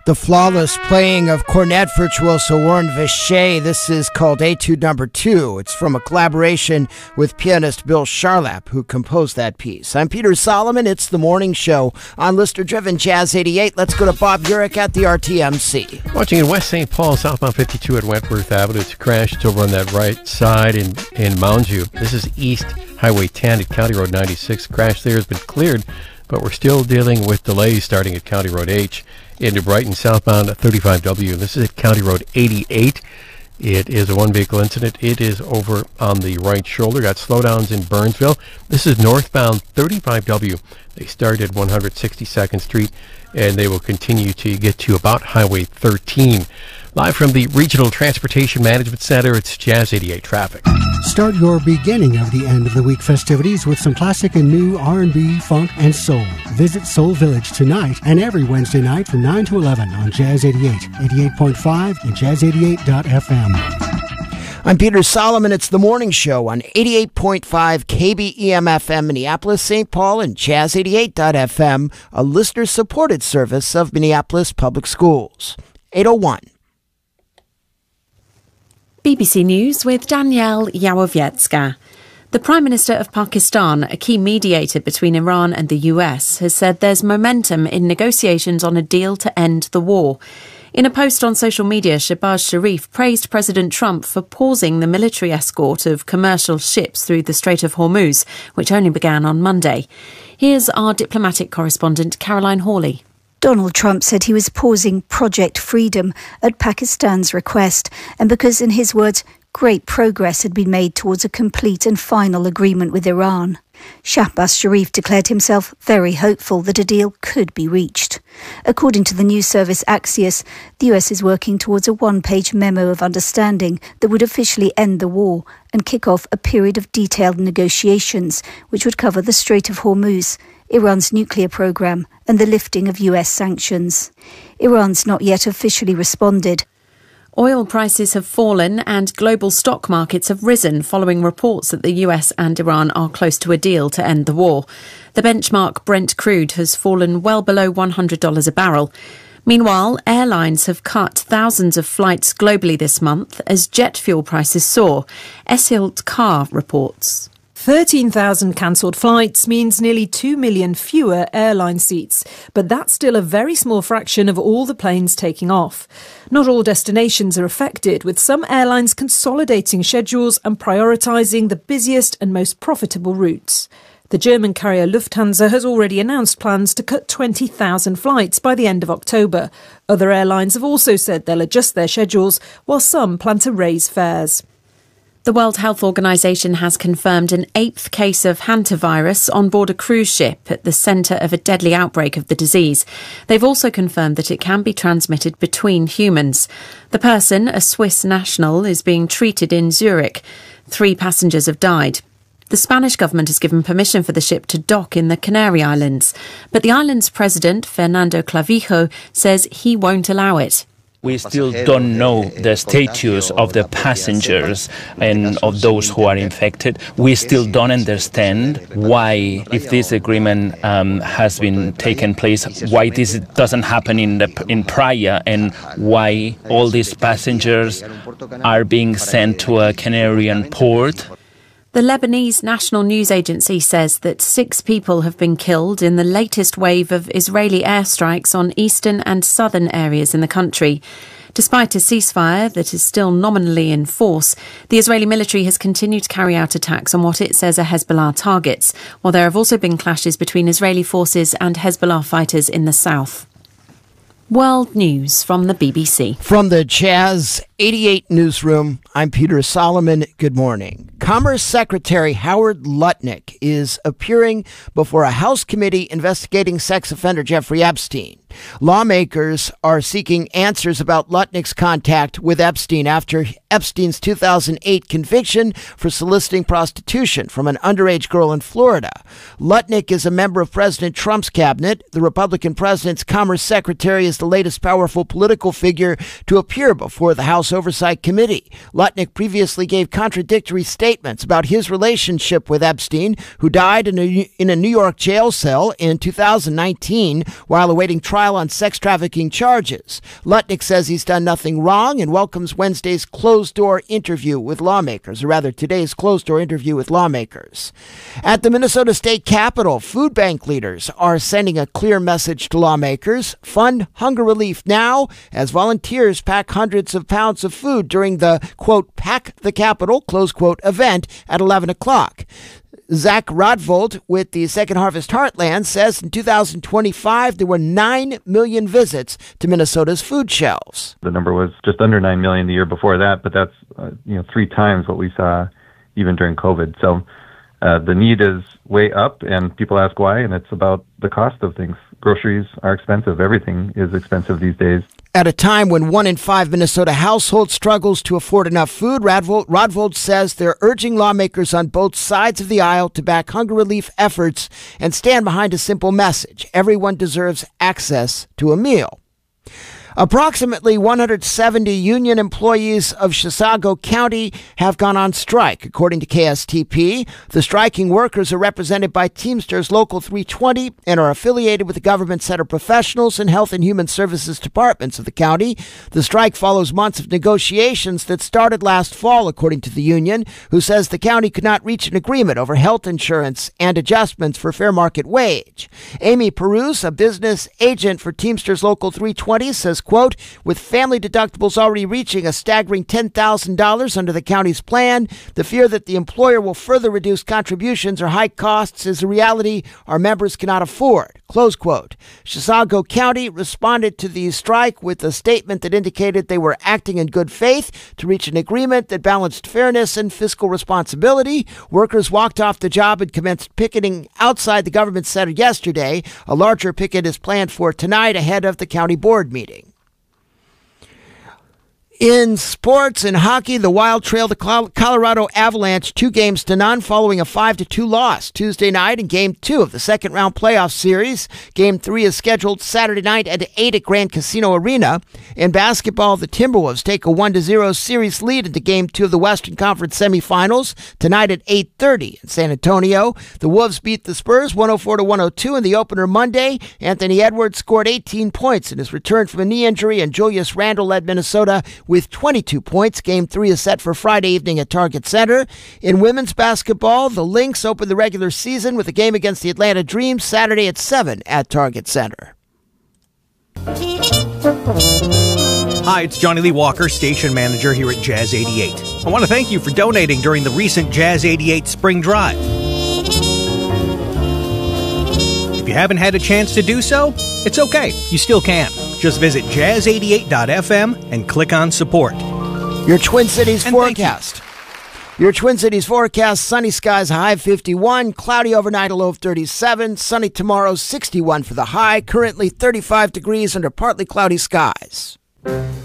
The flawless playing of cornet virtuoso Warren Vichet. This is called Etude Number 2. It's from a collaboration with pianist Bill Charlap, who composed that piece. I'm Peter Solomon. It's the morning show on Listener-driven Jazz 88. Let's go to Bob Urich at the RTMC. Watching in West St. Paul, southbound 52 at Wentworth Avenue. It's a crash. It's over on that right side in Mounds View. This is East Highway 10 at County Road 96. Crash there has been cleared, but we're still dealing with delays starting at County Road H into Brighton, southbound 35W. This is at County Road 88. It is a one-vehicle incident. It is over on the right shoulder. Got slowdowns in Burnsville. This is northbound 35W. They start at 162nd Street, and they will continue to get to about Highway 13. Live from the Regional Transportation Management Center, it's Jazz 88 traffic. Start your beginning of the end of the week festivities with some classic and new R&B, funk, and soul. Visit Soul Village tonight and every Wednesday night from 9 to 11 on Jazz 88, 88.5, and Jazz88.fm. I'm Peter Solomon. It's the morning show on 88.5 KBEM-FM Minneapolis, St. Paul, and Jazz88.fm, a listener-supported service of Minneapolis Public Schools. 8:01. BBC News with Danielle Yawowiecka. The Prime Minister of Pakistan, a key mediator between Iran and the US, has said there's momentum in negotiations on a deal to end the war. In a post on social media, Shehbaz Sharif praised President Trump for pausing the military escort of commercial ships through the Strait of Hormuz, which only began on Monday. Here's our diplomatic correspondent, Caroline Hawley. Donald Trump said he was pausing Project Freedom at Pakistan's request, and because, in his words, great progress had been made towards a complete and final agreement with Iran. Shehbaz Sharif declared himself very hopeful that a deal could be reached. According to the news service Axios, the US is working towards a one-page memo of understanding that would officially end the war and kick off a period of detailed negotiations, which would cover the Strait of Hormuz, Iran's nuclear program, and the lifting of US sanctions. Iran's not yet officially responded. Oil prices have fallen and global stock markets have risen following reports that the US and Iran are close to a deal to end the war. The benchmark Brent crude has fallen well below $100 a barrel. Meanwhile, airlines have cut thousands of flights globally this month as jet fuel prices soar. Esilt Carr reports. 13,000 cancelled flights means nearly 2 million fewer airline seats, but that's still a very small fraction of all the planes taking off. Not all destinations are affected, with some airlines consolidating schedules and prioritising the busiest and most profitable routes. The German carrier Lufthansa has already announced plans to cut 20,000 flights by the end of October. Other airlines have also said they'll adjust their schedules, while some plan to raise fares. The World Health Organization has confirmed an 8th case of hantavirus on board a cruise ship at the centre of a deadly outbreak of the disease. They've also confirmed that it can be transmitted between humans. The person, a Swiss national, is being treated in Zurich. 3 passengers have died. The Spanish government has given permission for the ship to dock in the Canary Islands, but the island's president, Fernando Clavijo, says he won't allow it. We still don't know the status of the passengers and of those who are infected. We still don't understand why, if this agreement has been taken place, why this doesn't happen in Praia, and why all these passengers are being sent to a Canarian port. The Lebanese National News Agency says that 6 people have been killed in the latest wave of Israeli airstrikes on eastern and southern areas in the country. Despite a ceasefire that is still nominally in force, the Israeli military has continued to carry out attacks on what it says are Hezbollah targets, while there have also been clashes between Israeli forces and Hezbollah fighters in the south. World News from the BBC. From the Jazz 88 newsroom, I'm Peter Solomon. Good morning. Commerce Secretary Howard Lutnick is appearing before a House committee investigating sex offender Jeffrey Epstein. Lawmakers are seeking answers about Lutnick's contact with Epstein after Epstein's 2008 conviction for soliciting prostitution from an underage girl in Florida. Lutnick is a member of President Trump's cabinet. The Republican president's Commerce Secretary is the latest powerful political figure to appear before the House Oversight Committee. Lutnick previously gave contradictory statements about his relationship with Epstein, who died in a New York jail cell in 2019 while awaiting trial trial on sex trafficking charges. Lutnick says he's done nothing wrong and welcomes Wednesday's closed-door interview with lawmakers, or rather today's closed-door interview with lawmakers. At the Minnesota State Capitol, food bank leaders are sending a clear message to lawmakers. Fund hunger relief now as volunteers pack hundreds of pounds of food during the, quote, Pack the Capitol, close quote, event at 11 o'clock. Zach Rodvold with the Second Harvest Heartland says in 2025 there were 9 million visits to Minnesota's food shelves. The number was just under 9 million the year before that, but that's 3 times what we saw even during COVID. So the need is way up, and people ask why, and it's about the cost of things. Groceries are expensive. Everything is expensive these days. At a time when 1 in 5 Minnesota households struggles to afford enough food, Rodvold says they're urging lawmakers on both sides of the aisle to back hunger relief efforts and stand behind a simple message. Everyone deserves access to a meal. Approximately 170 union employees of Chisago County have gone on strike, according to KSTP. The striking workers are represented by Teamsters Local 320 and are affiliated with the Government Center Professionals and Health and Human Services departments of the county. The strike follows months of negotiations that started last fall, according to the union, who says the county could not reach an agreement over health insurance and adjustments for fair market wage. Amy Peruse, a business agent for Teamsters Local 320, says, quote, with family deductibles already reaching a staggering $10,000 under the county's plan, the fear that the employer will further reduce contributions or hike costs is a reality our members cannot afford, close quote. Chisago County responded to the strike with a statement that indicated they were acting in good faith to reach an agreement that balanced fairness and fiscal responsibility. Workers walked off the job and commenced picketing outside the government center yesterday. A larger picket is planned for tonight ahead of the county board meeting. In sports and hockey, the Wild trailed the Colorado Avalanche 2-0 following a 5-2 loss Tuesday night in Game 2 of the second-round playoff series. Game 3 is scheduled Saturday night at 8 at Grand Casino Arena. In basketball, the Timberwolves take a 1-0 series lead into Game 2 of the Western Conference semifinals tonight at 8:30 in San Antonio. The Wolves beat the Spurs 104-102 in the opener Monday. Anthony Edwards scored 18 points in his return from a knee injury, and Julius Randle led Minnesota with 22 points. Game 3 is set for Friday evening at Target Center. In women's basketball, the Lynx open the regular season with a game against the Atlanta Dream Saturday at 7 at Target Center. Hi, it's Johnny Lee Walker, station manager here at Jazz 88. I want to thank you for donating during the recent Jazz 88 Spring Drive. If you haven't had a chance to do so, it's okay. You still can. Just visit jazz88.fm and click on support. Your Twin Cities forecast. Your Twin Cities forecast: sunny skies, high of 51, cloudy overnight, a low of 37, sunny tomorrow, 61 for the high, currently 35 degrees under partly cloudy skies.